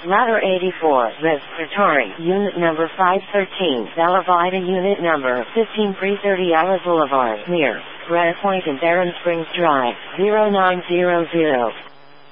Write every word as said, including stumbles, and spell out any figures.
Ladder eighty-four, Rev. Qatari, Unit Number five thirteen, Bella Vita Unit Number fifteen three thirty Ala Boulevard, near Greta Point and Barron Springs Drive, zero nine zero zero.